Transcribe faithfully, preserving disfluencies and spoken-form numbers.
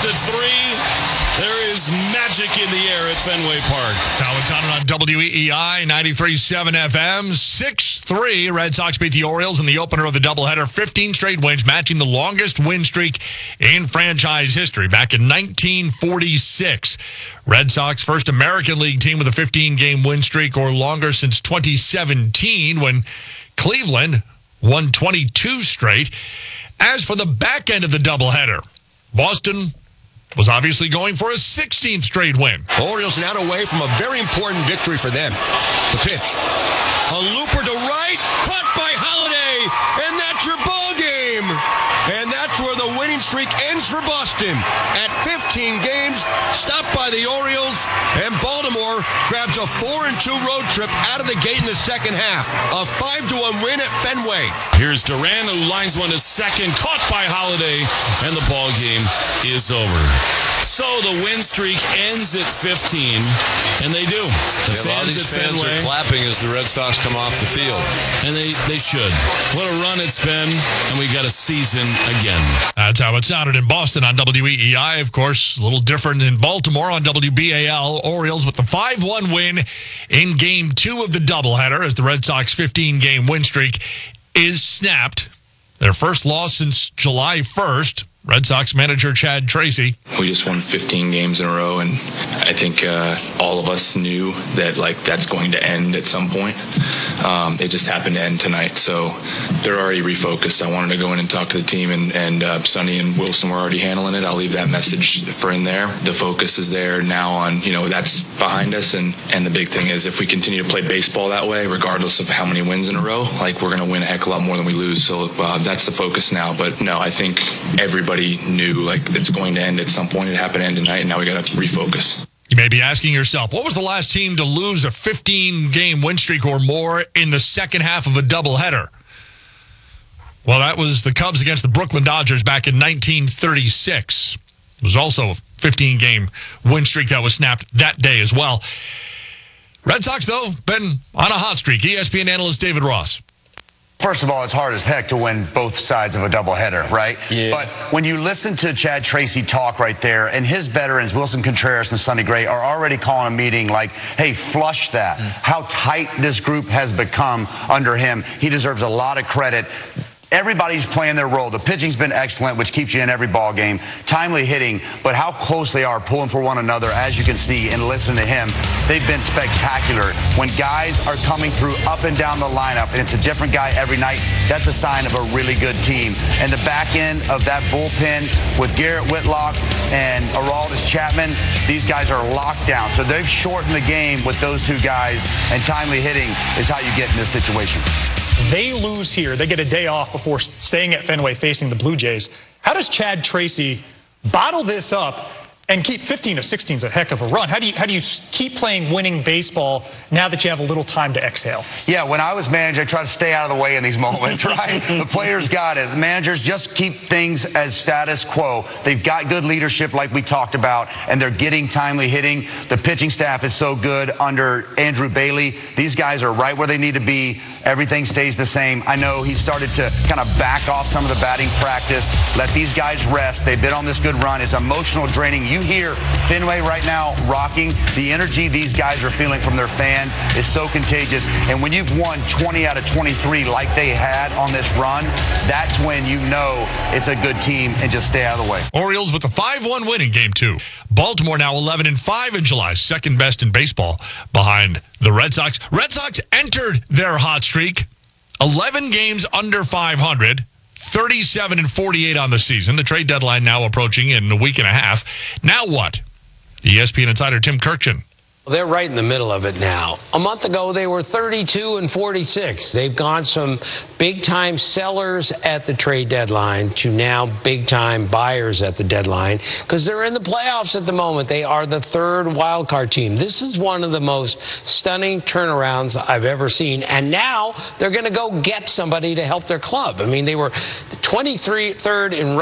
after three. There is magic in the air at Fenway Park. Alex on on W E E I ninety-three point seven F M. six three. Red Sox beat the Orioles in the opener of the doubleheader. fifteen straight wins, matching the longest win streak in franchise history back in nineteen forty-six. Red Sox, first American League team with a fifteen-game win streak or longer since twenty seventeen, when Cleveland won twenty-two straight. As for the back end of the doubleheader, Boston was obviously going for a sixteenth straight win. Orioles not away from a very important victory for them. The pitch. A looper to right, caught by Holiday, and that's your ball game. And that's where the winning streak ends for Boston. At fifteen games, stopped by the Orioles, and Baltimore grabs a four and two road trip out of the gate in the second half. A five to one win at Fenway. Here's Duran, who lines one to second, caught by Holiday, and the ball game is over. So the win streak ends at fifteen, and they do. The yeah, fans a lot of these at fans Fenway, are clapping as the Red Sox come off the field. and they, they should. What a run it's been, and we got a season again. That's how it sounded in Boston on W E E I. Of course, a little different in Baltimore on W B A L. Orioles with the five one win in Game two of the doubleheader as the Red Sox fifteen-game win streak is snapped. Their first loss since July first. Red Sox manager Chad Tracy. We just won fifteen games in a row, and I think uh, all of us knew that like that's going to end at some point. Um, it just happened to end tonight, so they're already refocused. I wanted to go in and talk to the team, and, and uh, Sonny and Wilson were already handling it. I'll leave that message for in there. The focus is there now on, you know, that's behind us, and, and the big thing is if we continue to play baseball that way, regardless of how many wins in a row, like we're going to win a heck of a lot more than we lose. So uh, that's the focus now. But no, I think everybody knew like it's going to end at some point. It happened to end tonight, and now we got to refocus. You may be asking yourself, what was the last team to lose a fifteen-game win streak or more in the second half of a doubleheader? Well, that was the Cubs against the Brooklyn Dodgers back in nineteen thirty-six. It was also a fifteen-game win streak that was snapped that day as well. Red Sox, though, been on a hot streak. E S P N analyst David Ross. First of all, it's hard as heck to win both sides of a doubleheader, right? Yeah. But when you listen to Chad Tracy talk right there, and his veterans, Wilson Contreras and Sonny Gray, are already calling a meeting like, hey, flush that. Mm. How tight this group has become under him. He deserves a lot of credit. Everybody's playing their role. The pitching's been excellent, which keeps you in every ball game. Timely hitting, but how close they are pulling for one another, as you can see and listen to him. They've been spectacular. When guys are coming through up and down the lineup, and it's a different guy every night, that's a sign of a really good team. And the back end of that bullpen with Garrett Whitlock and Aroldis Chapman, these guys are locked down. So they've shortened the game with those two guys, and timely hitting is how you get in this situation. They lose here. They get a day off before staying at Fenway facing the Blue Jays. How does Chad Tracy bottle this up and keep fifteen of sixteen is a heck of a run? How do you how do you keep playing winning baseball now that you have a little time to exhale? Yeah, when I was manager, I try to stay out of the way in these moments, right? The players got it. The managers just keep things as status quo. They've got good leadership like we talked about, and they're getting timely hitting. The pitching staff is so good under Andrew Bailey. These guys are right where they need to be. Everything stays the same. I know he started to kind of back off some of the batting practice, let these guys rest. They've been on this good run. It's emotional draining. You hear Fenway right now rocking. The energy these guys are feeling from their fans is so contagious. And when you've won twenty out of twenty-three like they had on this run, that's when you know it's a good team, and just stay out of the way. Orioles with a five one win in Game two. Baltimore now eleven and five in July, second best in baseball behind the Red Sox. Red Sox entered their hot streak, eleven games under five hundred. thirty-seven and forty-eight on the season. The trade deadline now approaching in a week and a half. Now what? E S P N insider Tim Kirkjian. They're right in the middle of it now. A month ago, they were thirty-two and forty-six. They've gone from big-time sellers at the trade deadline to now big-time buyers at the deadline because they're in the playoffs at the moment. They are the third wildcard team. This is one of the most stunning turnarounds I've ever seen. And now they're going to go get somebody to help their club. I mean, they were twenty-third in